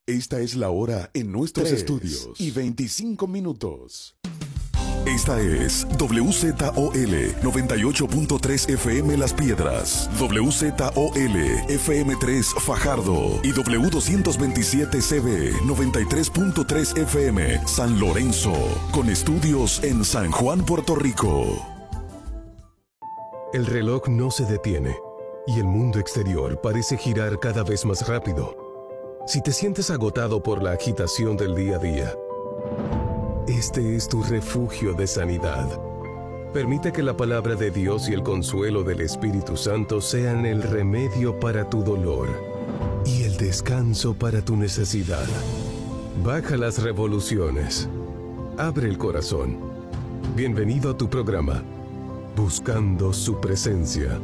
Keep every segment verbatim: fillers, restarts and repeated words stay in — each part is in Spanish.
Esta es la hora en nuestros Tres estudios y veinticinco minutos. Esta es W Z O L noventa y ocho punto tres F M Las Piedras, W Z O L F M tres Fajardo y W doscientos veintisiete C B noventa y tres punto tres F M San Lorenzo, con estudios en San Juan, Puerto Rico. El reloj no se detiene y el mundo exterior parece girar cada vez más rápido. Si te sientes agotado por la agitación del día a día, este es tu refugio de sanidad. Permite que la palabra de Dios y el consuelo del Espíritu Santo sean el remedio para tu dolor y el descanso para tu necesidad. Baja las revoluciones. Abre el corazón. Bienvenido a tu programa, Buscando su Presencia.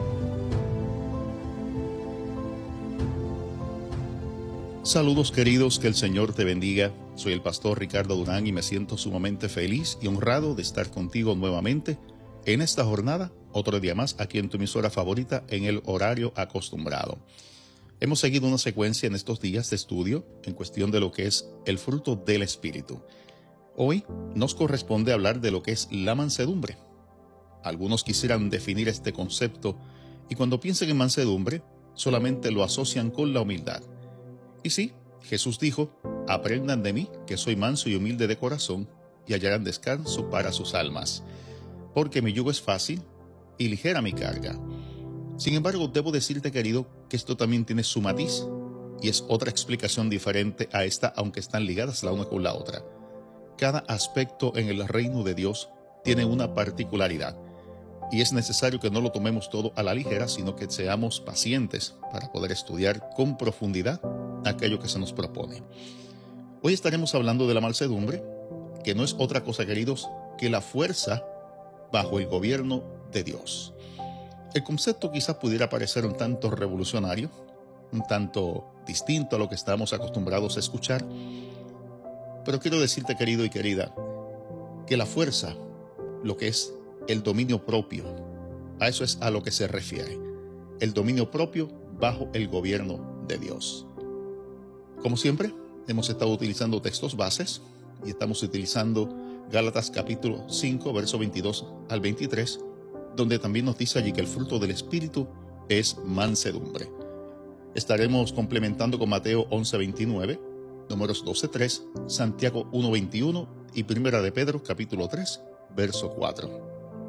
Saludos queridos, que el Señor te bendiga. Soy el pastor Ricardo Durán y me siento sumamente feliz y honrado de estar contigo nuevamente en esta jornada, otro día más aquí en tu emisora favorita en el horario acostumbrado. Hemos seguido una secuencia en estos días de estudio en cuestión de lo que es el fruto del Espíritu. Hoy nos corresponde hablar de lo que es la mansedumbre. Algunos quisieran definir este concepto y cuando piensen en mansedumbre solamente lo asocian con la humildad. Y sí, Jesús dijo: aprendan de mí, que soy manso y humilde de corazón, y hallarán descanso para sus almas, porque mi yugo es fácil y ligera mi carga. Sin embargo, debo decirte, querido, que esto también tiene su matiz, y es otra explicación diferente a esta, aunque están ligadas la una con la otra. Cada aspecto en el reino de Dios tiene una particularidad, y es necesario que no lo tomemos todo a la ligera, sino que seamos pacientes para poder estudiar con profundidad aquello que se nos propone. Hoy estaremos hablando de la mansedumbre, que no es otra cosa, queridos, que la fuerza bajo el gobierno de Dios. El concepto quizás pudiera parecer un tanto revolucionario, un tanto distinto a lo que estamos acostumbrados a escuchar, pero quiero decirte, querido y querida, que la fuerza, lo que es el dominio propio, a eso es a lo que se refiere, el dominio propio bajo el gobierno de Dios. Como siempre, hemos estado utilizando textos bases y estamos utilizando Gálatas capítulo cinco, verso veintidós al veintitrés, donde también nos dice allí que el fruto del Espíritu es mansedumbre. Estaremos complementando con Mateo once veintinueve, Números doce tres, Santiago uno veintiuno y Primera de Pedro capítulo tres, verso cuatro.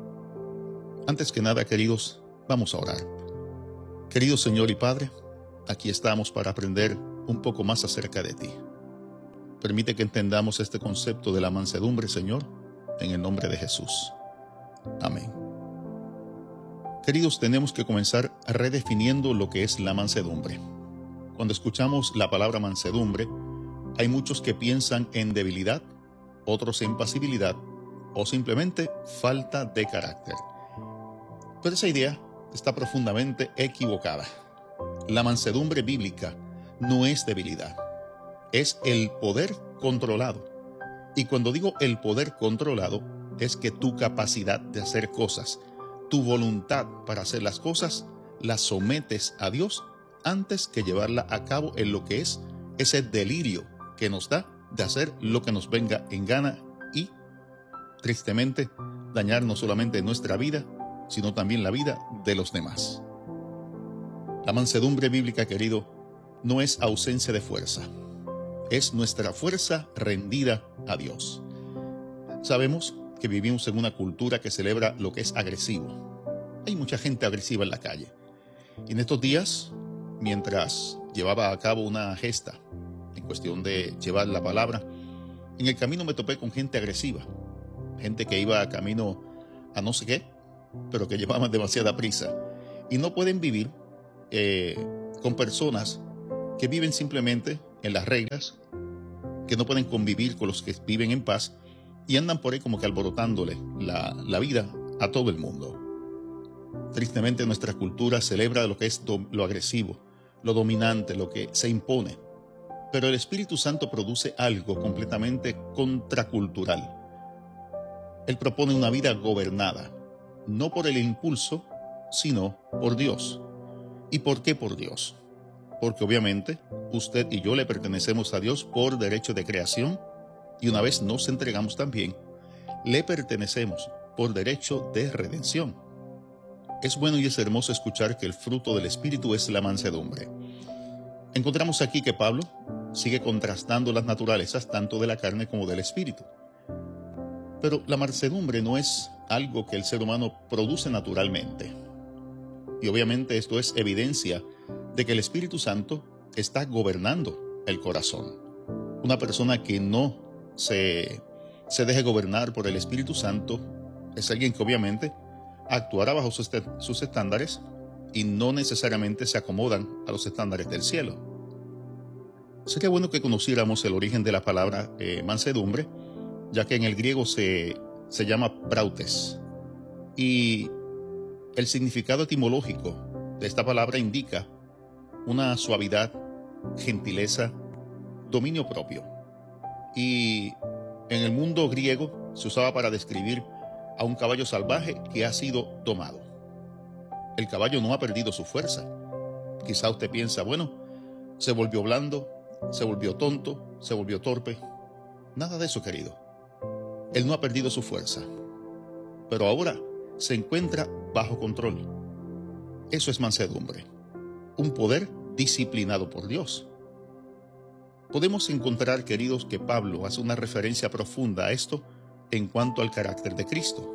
Antes que nada, queridos, vamos a orar. Querido Señor y Padre, aquí estamos para aprender un poco más acerca de ti. Permite que entendamos este concepto de la mansedumbre, Señor, en el nombre de Jesús. Amén. Queridos, tenemos que comenzar redefiniendo lo que es la mansedumbre. Cuando escuchamos la palabra mansedumbre, hay muchos que piensan en debilidad, otros en pasibilidad o simplemente falta de carácter. Pero esa idea está profundamente equivocada. La mansedumbre bíblica no es debilidad, es el poder controlado. Y cuando digo el poder controlado, es que tu capacidad de hacer cosas, tu voluntad para hacer las cosas, la sometes a Dios antes que llevarla a cabo en lo que es ese delirio que nos da de hacer lo que nos venga en gana y, tristemente, dañar no solamente nuestra vida, sino también la vida de los demás. La mansedumbre bíblica, querido, no es ausencia de fuerza, es nuestra fuerza rendida a Dios. Sabemos que vivimos en una cultura que celebra lo que es agresivo. Hay mucha gente agresiva en la calle. Y en estos días, mientras llevaba a cabo una gesta en cuestión de llevar la palabra, en el camino me topé con gente agresiva, gente que iba a camino a no sé qué, pero que llevaban demasiada prisa y no pueden vivir eh, con personas que viven simplemente en las reglas, que no pueden convivir con los que viven en paz y andan por ahí como que alborotándole la, la vida a todo el mundo. Tristemente, nuestra cultura celebra lo que es do, lo agresivo, lo dominante, lo que se impone. Pero el Espíritu Santo produce algo completamente contracultural. Él propone una vida gobernada, no por el impulso, sino por Dios. ¿Y por qué por Dios? porque obviamente usted y yo le pertenecemos a Dios por derecho de creación, y una vez nos entregamos también, le pertenecemos por derecho de redención. Es bueno y es hermoso escuchar que el fruto del Espíritu es la mansedumbre. Encontramos aquí que Pablo sigue contrastando las naturalezas tanto de la carne como del Espíritu. Pero la mansedumbre no es algo que el ser humano produce naturalmente. Y obviamente esto es evidencia de que el Espíritu Santo está gobernando el corazón. Una persona que no se, se deje gobernar por el Espíritu Santo es alguien que obviamente actuará bajo sus, sus estándares y no necesariamente se acomodan a los estándares del cielo. Sería bueno que conociéramos el origen de la palabra eh, mansedumbre, ya que en el griego se, se llama prautes, y el significado etimológico de esta palabra indica una suavidad, gentileza, dominio propio. Y en el mundo griego se usaba para describir a un caballo salvaje que ha sido domado. El caballo no ha perdido su fuerza. Quizá usted piensa, bueno, se volvió blando, se volvió tonto, se volvió torpe. Nada de eso, querido. Él no ha perdido su fuerza, pero ahora se encuentra bajo control. Eso es mansedumbre, un poder disciplinado por Dios. Podemos encontrar, queridos, que Pablo hace una referencia profunda a esto en cuanto al carácter de Cristo.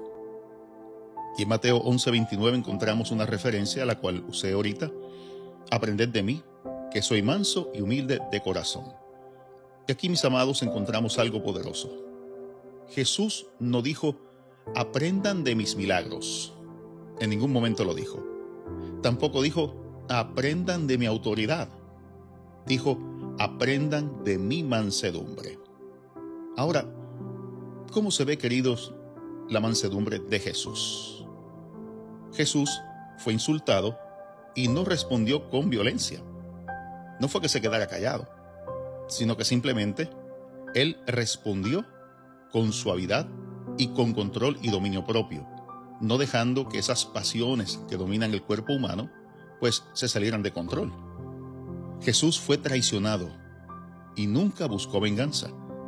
Y en Mateo once veintinueve encontramos una referencia a la cual usé ahorita: aprended de mí, que soy manso y humilde de corazón. Y aquí, mis amados, encontramos algo poderoso. Jesús no dijo, aprendan de mis milagros. En ningún momento lo dijo. Tampoco dijo, aprendan de mi autoridad. Dijo, aprendan de mi mansedumbre. Ahora, ¿cómo se ve, queridos, la mansedumbre de Jesús? Jesús fue insultado y no respondió con violencia. No fue que se quedara callado, sino que simplemente él respondió con suavidad y con control y dominio propio, no dejando que esas pasiones que dominan el cuerpo humano pues se salieran de control. Jesús fue traicionado y nunca buscó venganza.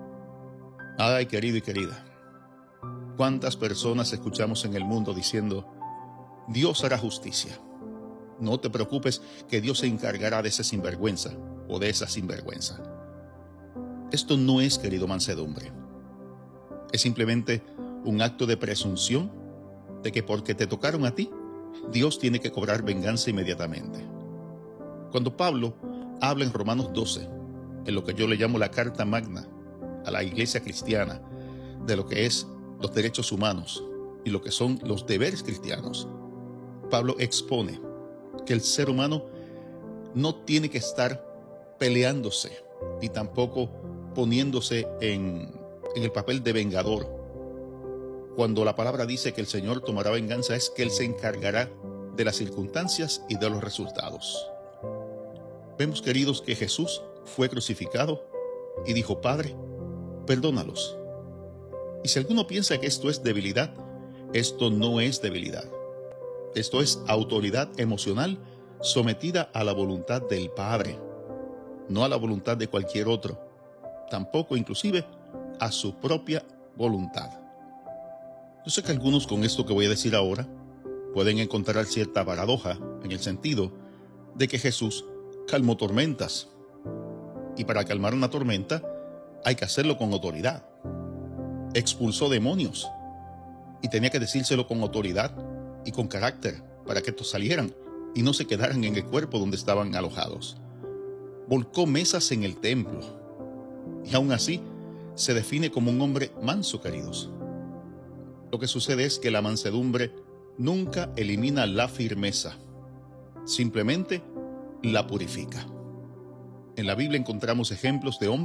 Ay, querido y querida, ¿cuántas personas escuchamos en el mundo diciendo, Dios hará justicia? No te preocupes, que Dios se encargará de ese sinvergüenza o de esa sinvergüenza. Esto no es, querido, mansedumbre. Es simplemente un acto de presunción de que porque te tocaron a ti, Dios tiene que cobrar venganza inmediatamente. Cuando Pablo habla en Romanos doce, en lo que yo le llamo la carta magna a la iglesia cristiana, de lo que es los derechos humanos y lo que son los deberes cristianos, Pablo expone que el ser humano no tiene que estar peleándose y tampoco poniéndose en, en el papel de vengador. Cuando la palabra dice que el Señor tomará venganza, es que Él se encargará de las circunstancias y de los resultados. Vemos, queridos, que Jesús fue crucificado y dijo, Padre, perdónalos. Y si alguno piensa que esto es debilidad, esto no es debilidad. Esto es autoridad emocional sometida a la voluntad del Padre, no a la voluntad de cualquier otro, tampoco inclusive a su propia voluntad. Yo sé que algunos con esto que voy a decir ahora pueden encontrar cierta paradoja en el sentido de que Jesús calmó tormentas, y para calmar una tormenta hay que hacerlo con autoridad. Expulsó demonios y tenía que decírselo con autoridad y con carácter para que estos salieran y no se quedaran en el cuerpo donde estaban alojados. Volcó mesas en el templo y aún así se define como un hombre manso, queridos. Lo que sucede es que la mansedumbre nunca elimina la firmeza, simplemente la purifica. En la Biblia encontramos ejemplos de hombres